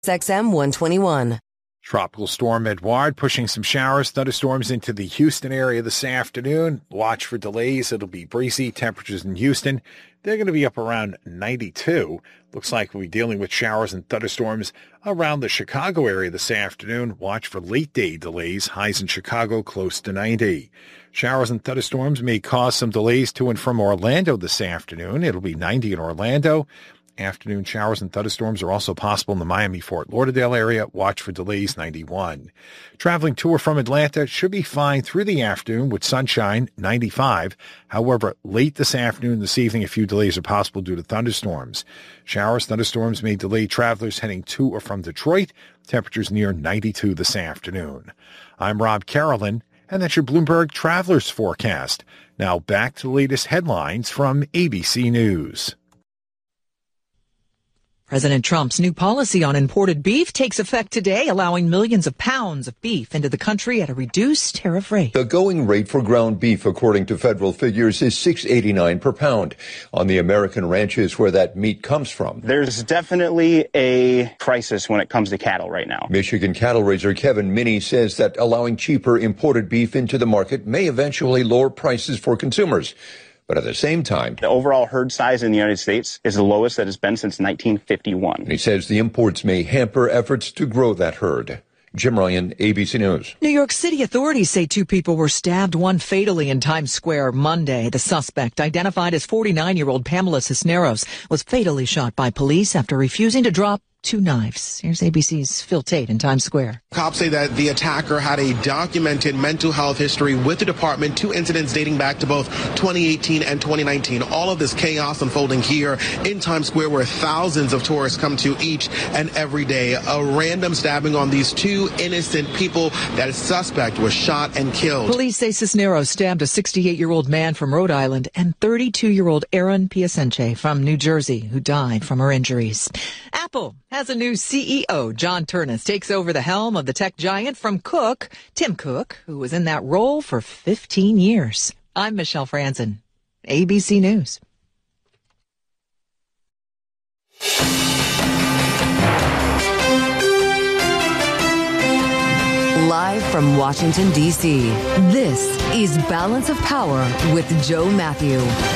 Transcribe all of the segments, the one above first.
XM 121. Tropical storm Edouard pushing some showers, thunderstorms into the Houston area this afternoon. Watch for delays. It'll be breezy. Temperatures in Houston, they're going to be up around 92. Looks like we'll be dealing with showers and thunderstorms around the Chicago area this afternoon. Watch for late day delays. Highs in Chicago close to 90. Showers and thunderstorms may cause some delays to and from Orlando this afternoon. It'll be 90 in Orlando. Afternoon showers and thunderstorms are also possible in the Miami-Fort Lauderdale area. Watch for delays, 91. Traveling to or from Atlanta should be fine through the afternoon with sunshine, 95. However, late this afternoon and this evening, a few delays are possible due to thunderstorms. Showers, thunderstorms may delay travelers heading to or from Detroit. Temperatures near 92 this afternoon. I'm Rob Carolyn, and that's your Bloomberg Travelers Forecast. Now back to the latest headlines from ABC News. President Trump's new policy on imported beef takes effect today, allowing millions of pounds of beef into the country at a reduced tariff rate. The going rate for ground beef, according to federal figures, is $6.89 per pound. On the American ranches where that meat comes from, there's definitely a crisis when it comes to cattle right now. Michigan cattle raiser Kevin Minnie says that allowing cheaper imported beef into the market may eventually lower prices for consumers. But at the same time, the overall herd size in the United States is the lowest that it's been since 1951. He says the imports may hamper efforts to grow that herd. Jim Ryan, ABC News. New York City authorities say 2 people were stabbed, one fatally, in Times Square Monday. The suspect, identified as 49-year-old Pamela Cisneros, was fatally shot by police after refusing to drop 2 knives. Here's ABC's Phil Tate in Times Square. Cops say that the attacker had a documented mental health history with the department, 2 incidents dating back to both 2018 and 2019. All of this chaos unfolding here in Times Square, where thousands of tourists come to each and every day. A random stabbing on these 2 innocent people. That suspect was shot and killed. Police say Cisneros stabbed a 68-year-old man from Rhode Island and 32-year-old Erin Piacenche from New Jersey, who died from her injuries. Apple has a new CEO. John Ternus takes over the helm of the tech giant from Tim Cook, who was in that role for 15 years. I'm Michelle Franzen, ABC News. Live from Washington, D.C., this is Balance of Power with Joe Matthew.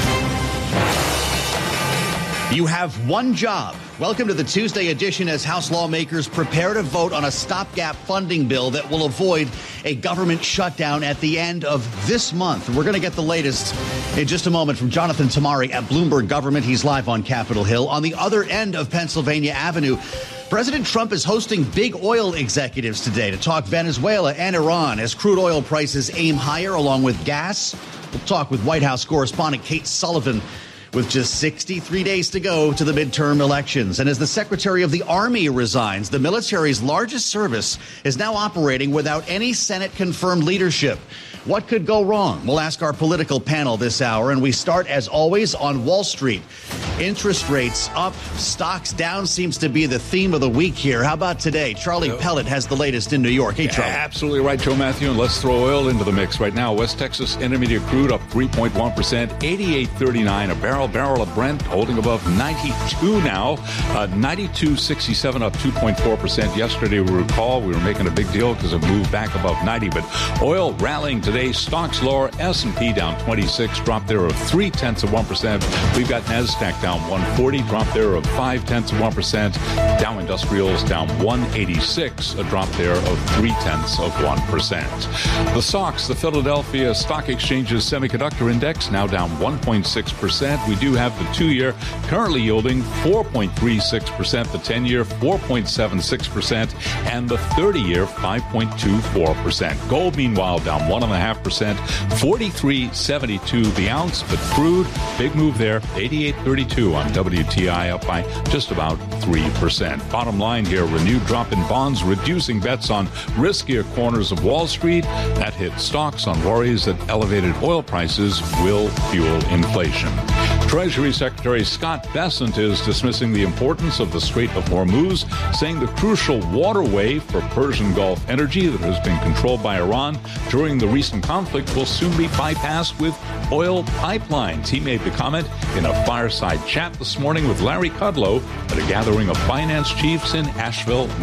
You have one job. Welcome to the Tuesday edition as House lawmakers prepare to vote on a stopgap funding bill that will avoid a government shutdown at the end of this month. We're going to get the latest in just a moment from Jonathan Tamari at Bloomberg Government. He's live on Capitol Hill. On the other end of Pennsylvania Avenue, President Trump is hosting big oil executives today to talk Venezuela and Iran as crude oil prices aim higher along with gas. We'll talk with White House correspondent Kate Sullivan with just 63 days to go to the midterm elections. And as the Secretary of the Army resigns, the military's largest service is now operating without any Senate-confirmed leadership. What could go wrong? We'll ask our political panel this hour, and we start, as always, on Wall Street. Interest rates up, stocks down seems to be the theme of the week here. How about today? Charlie Pellet has the latest in New York. Hey, Charlie. Absolutely right, Joe Matthew, and let's throw oil into the mix right now. West Texas Intermediate crude up 3.1%, 88.39 a barrel. Barrel of Brent holding above 92 now, 92.67 up 2.4%. Yesterday, we recall, we were making a big deal because it moved back above 90, but oil rallying today. Stocks lower, S&P down 26, drop there of 0.3%. We've got NASDAQ down 140, drop there of 0.5%. Dow Industrials down 186, a drop there of 0.3%. The SOX, the Philadelphia Stock Exchange's Semiconductor Index, now down 1.6%. We do have the 2-year currently yielding 4.36%, the 10-year 4.76%, and the 30-year 5.24%. Gold, meanwhile, down 1.5%, 43.72 the ounce, but crude, big move there, 88.32 on WTI, up by just about 3%. Bottom line here, renewed drop in bonds, reducing bets on riskier corners of Wall Street. That hit stocks on worries that elevated oil prices will fuel inflation. Treasury Secretary Scott Bessent is dismissing the importance of the Strait of Hormuz, saying the crucial waterway for Persian Gulf energy that has been controlled by Iran during the recent conflict will soon be bypassed with oil pipelines. He made the comment in a fireside chat this morning with Larry Kudlow at a gathering of finance chiefs in Asheville,